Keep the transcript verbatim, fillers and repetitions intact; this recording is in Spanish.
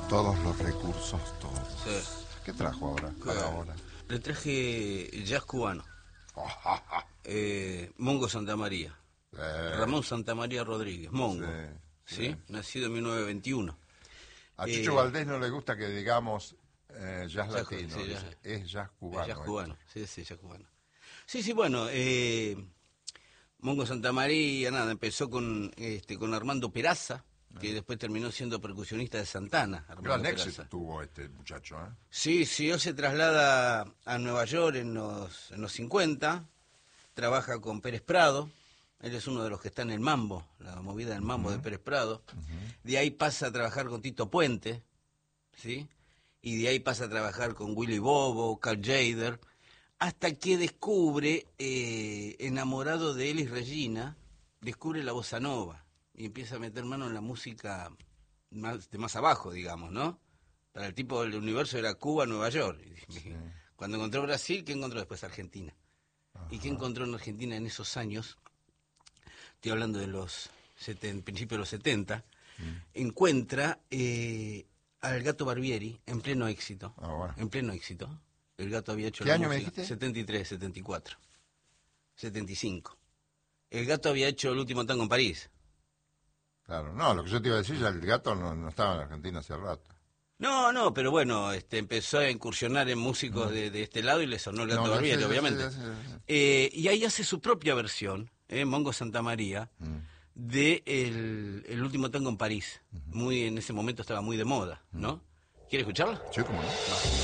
Todos los recursos, todos. Sí. ¿Qué trajo ahora? Para ahora. Le traje jazz cubano. eh, Mongo Santamaría. Eh, Ramón Santamaría Rodríguez, Mongo. Sí, ¿Sí? sí. Nacido en mil novecientos veintiuno. A Chucho eh, Valdés no le gusta que digamos eh, jazz Jazz, latino, sí, dice, jazz. es jazz cubano. Jazz esto. cubano, sí, sí, jazz cubano. Sí, sí, bueno, eh, Mongo Santamaría, nada, empezó con este con Armando Peraza, que después terminó siendo percusionista de Santana. Armando Gran Peraza. éxito tuvo este muchacho, ¿eh? Sí, sí, él se traslada a Nueva York en los, en los cincuenta, trabaja con Pérez Prado, él es uno de los que está en el Mambo, la movida del Mambo uh-huh. de Pérez Prado. Uh-huh. De ahí pasa a trabajar con Tito Puente, ¿sí? Y de ahí pasa a trabajar con Willy Bobo, Carl Jader, hasta que descubre, eh, enamorado de Elis Regina, descubre la bossa nova y empieza a meter mano en la música más, de más abajo, digamos, ¿no? Para el tipo del universo era Cuba, Nueva York. Sí. Cuando encontró Brasil, ¿qué encontró después? Argentina. Ajá. ¿Y qué encontró en Argentina en esos años? Estoy hablando de los setenta, principios de los setenta. Mm. Encuentra eh, al Gato Barbieri en pleno éxito. Ah, bueno. En pleno éxito. El Gato había hecho ¿Qué la año música, me dijiste? setenta y tres, setenta y cuatro, setenta y cinco. El Gato había hecho El último tango en París. Claro, no, lo que yo te iba a decir, ya el Gato no, no estaba en Argentina hace rato. No, no, pero bueno, este, empezó a incursionar en músicos mm. de, de este lado y le sonó el Gato no, Barbieri, no sé, obviamente. Ya sé, ya sé, ya sé. Eh, y ahí hace su propia versión, eh, Mongo Santamaría, mm. de el, el último tango en París. Mm-hmm. Muy en ese momento estaba muy de moda, ¿no? Mm. ¿Quiere escucharla? Sí, cómo no. no.